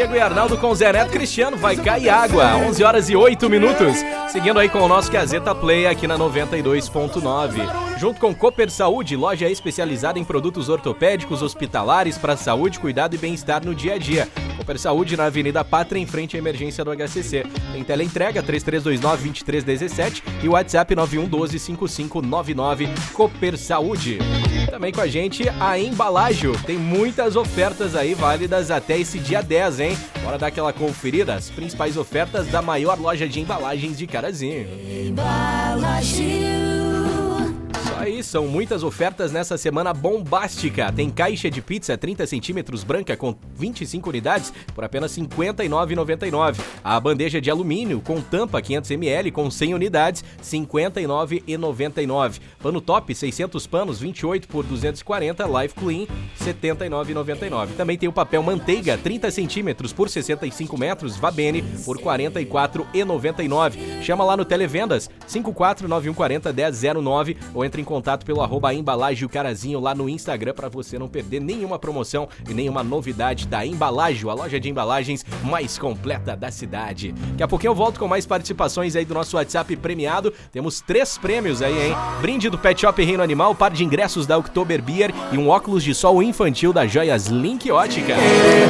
Diego e Arnaldo com Zé Neto Cristiano, vai cair água, 11 horas e 8 minutos. Seguindo aí com o nosso Gazeta Play aqui na 92.9. Junto com Cooper Saúde, loja especializada em produtos ortopédicos, hospitalares para saúde, cuidado e bem-estar no dia a dia. Cooper Saúde na Avenida Pátria, em frente à emergência do HCC. Tem teleentrega 3329-2317 e o WhatsApp 9112-5599. Cooper Saúde. Também com a gente a Embalágio. Tem muitas ofertas aí válidas até esse dia 10, hein? Bora dar aquela conferida. As principais ofertas da maior loja de embalagens de Carazinho. Aí, são muitas ofertas nessa semana bombástica. Tem caixa de pizza 30 centímetros branca com 25 unidades por apenas R$ 59,99. A bandeja de alumínio com tampa 500 ml com 100 unidades, R$ 59,99. Pano top 600 panos 28 por 240, Life Clean, R$ 79,99. Também tem o papel manteiga 30 centímetros por 65 metros, Vabene, por R$ 44,99. Chama lá no Televendas 5491401009 ou entre em contato pelo @Embalagem Carazinho lá no Instagram para você não perder nenhuma promoção e nenhuma novidade da Embalagem, a loja de embalagens mais completa da cidade. Daqui a pouquinho eu volto com mais participações aí do nosso WhatsApp premiado. Temos 3 prêmios aí, hein? Brinde do Pet Shop Reino Animal, par de ingressos da Oktober Beer e um óculos de sol infantil da Joias Link Ótica.